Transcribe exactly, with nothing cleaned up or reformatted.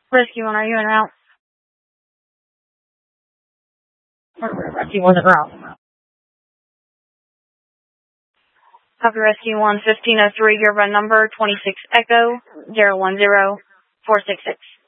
Rescue one, are you en route? Rescue one's en route. Copy Rescue one, fifteen oh three, your run number, twenty-six Echo, zero one zero, four six six.